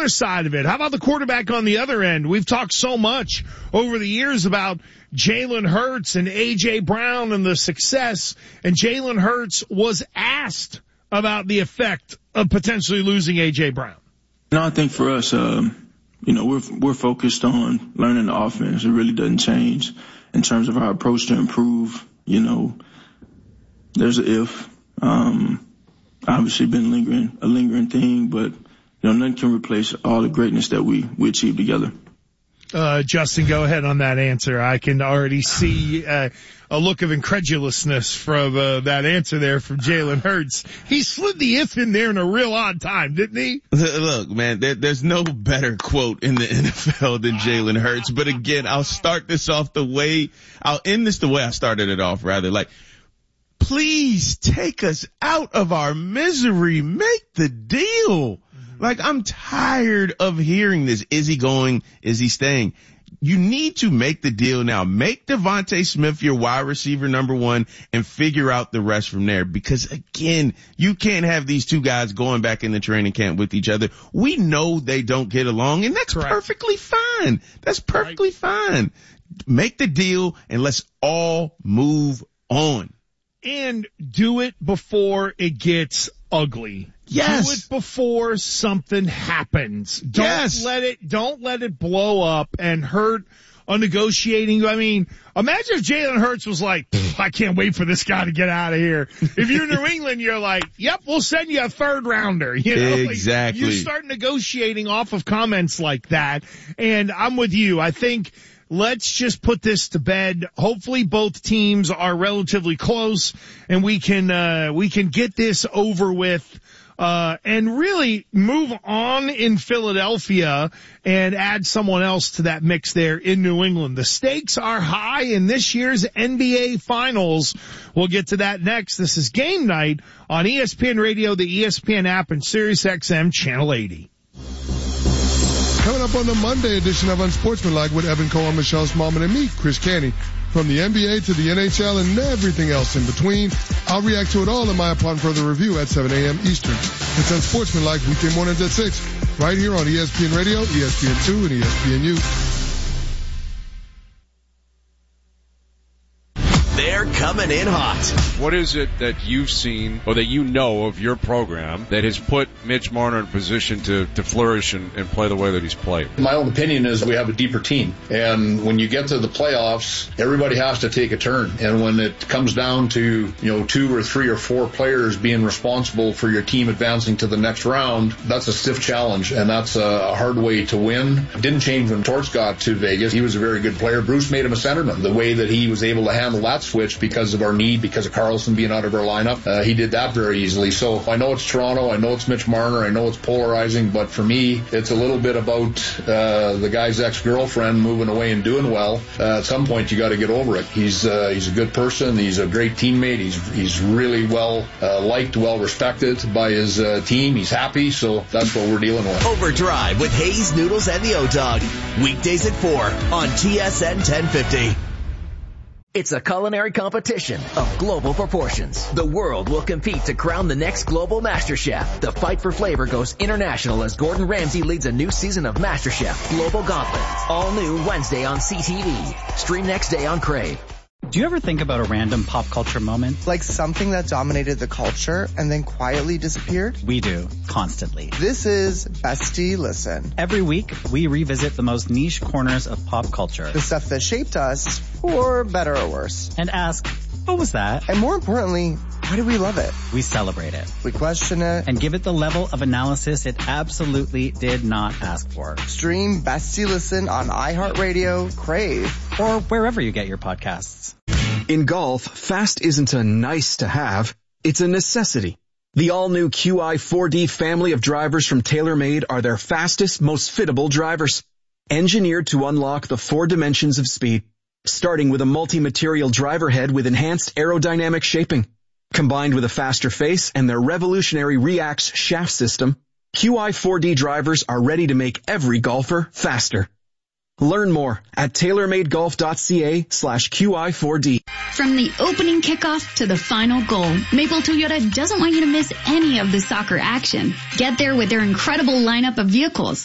other side of it? How about the quarterback on the other end? We've talked so much over the years about Jalen Hurts and A.J. Brown and the success, and Jalen Hurts was asked about the effect of potentially losing A.J. Brown. No, I think for us, we're focused on learning the offense. It really doesn't change in terms of our approach to improve. There's an if. Obviously been a lingering thing, but nothing can replace all the greatness that we achieved together. Justin, go ahead on that answer. I can already see a look of incredulousness from that answer there from Jalen Hurts. He slid the if in there in a real odd time, didn't he? Look, man, there's no better quote in the NFL than Jalen Hurts. But again, I'll end this the way I started it off, rather. Like, please take us out of our misery. Make the deal. Like, I'm tired of hearing this. Is he going? Is he staying? You need to make the deal now. Make Devontae Smith your wide receiver number one and figure out the rest from there. Because again, you can't have these two guys going back in the training camp with each other. We know they don't get along, and that's Correct. Perfectly fine. That's perfectly fine. Make the deal and let's all move on. And do it before it gets ugly. Yes. Do it before something happens. Don't let it blow up and hurt a negotiating. I mean, imagine if Jalen Hurts was like, I can't wait for this guy to get out of here. If you're New England, you're like, yep, we'll send you a third rounder. Exactly. Like, you start negotiating off of comments like that. And I'm with you. I think let's just put this to bed. Hopefully both teams are relatively close and we can get this over with. And really move on in Philadelphia and add someone else to that mix there in New England. The stakes are high in this year's NBA Finals. We'll get to that next. This is Game Night on ESPN Radio, the ESPN app, and SiriusXM Channel 80. Coming up on the Monday edition of Unsportsmanlike with Evan Cohen, Michelle Smallman, and me, Chris Canty. From the NBA to the NHL and everything else in between, I'll react to it all in my Upon Further Review at 7 a.m. Eastern. It's Unsportsmanlike weekday mornings at 6, right here on ESPN Radio, ESPN2, and ESPNU. They're coming in hot. What is it that you've seen or that you know of your program that has put Mitch Marner in a position to flourish and play the way that he's played? My own opinion is we have a deeper team. And when you get to the playoffs, everybody has to take a turn. And when it comes down to, 2 or 3 or 4 players being responsible for your team advancing to the next round, that's a stiff challenge. And that's a hard way to win. It didn't change when Torts got to Vegas. He was a very good player. Bruce made him a centerman. The way that he was able to handle that switch because of our need, because of Carlson being out of our lineup, he did that very easily. So I know it's Toronto, I know it's Mitch Marner, I know it's polarizing, but for me, it's a little bit about the guy's ex-girlfriend moving away and doing well. At some point, you got to get over it. He's a good person. He's a great teammate. He's really well liked, well respected by his team. He's happy, so that's what we're dealing with. Overdrive with Hayes, Noodles, and the O-Dog. Weekdays at 4 on TSN 1050. It's a culinary competition of global proportions. The world will compete to crown the next global master chef. The fight for flavor goes international as Gordon Ramsay leads a new season of MasterChef Global Gauntlet. All new Wednesday on CTV. Stream next day on Crave. Do you ever think about a random pop culture moment? Like something that dominated the culture and then quietly disappeared? We do, constantly. This is Bestie Listen. Every week, we revisit the most niche corners of pop culture. The stuff that shaped us, for better or worse. And ask, what was that? And more importantly, why do we love it? We celebrate it. We question it. And give it the level of analysis it absolutely did not ask for. Stream Bestie Listen on iHeartRadio, Crave, or wherever you get your podcasts. In golf, fast isn't a nice to have, it's a necessity. The all-new QI4D family of drivers from TaylorMade are their fastest, most fittable drivers. Engineered to unlock the 4 dimensions of speed, starting with a multi-material driver head with enhanced aerodynamic shaping. Combined with a faster face and their revolutionary Reax shaft system, QI4D drivers are ready to make every golfer faster. Learn more at TaylorMadeGolf.ca/QI4D. From the opening kickoff to the final goal, Maple Toyota doesn't want you to miss any of the soccer action. Get there with their incredible lineup of vehicles.